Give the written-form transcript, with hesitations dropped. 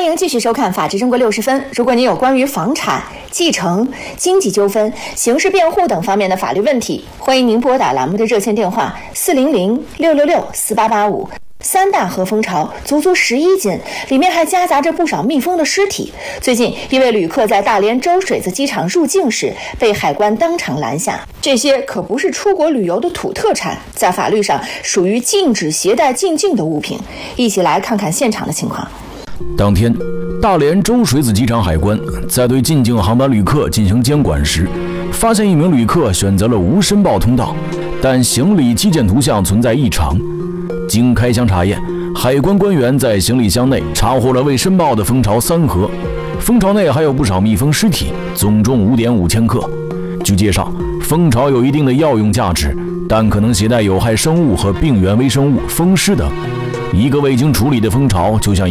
欢迎继续收看《法治中国60分》。如果您有关于房产、继承、经济纠纷、刑事辩护等方面的法律问题，欢迎您拨打栏目的热线电话400-666-4885。3大核蜂巢足足11斤，里面还夹杂着不少蜜蜂的尸体。最近，一位旅客在大连周水子机场入境时被海关当场拦下。这些可不是出国旅游的土特产，在法律上属于禁止携带进境的物品。一起来看看现场的情况。 当天，大连周水子机场海关在对进境航班旅客进行监管时，发现一名旅客选择了无申报通道，但行李寄件图像存在异常。经开箱查验，海关官员在行李箱内查获了未申报的蜂巢3盒，蜂巢内还有不少蜜蜂尸体，总重5.5千克。据介绍，蜂巢有一定的药用价值，但可能携带有害生物和病原微生物、蜂尸等。一个未经处理的蜂巢就像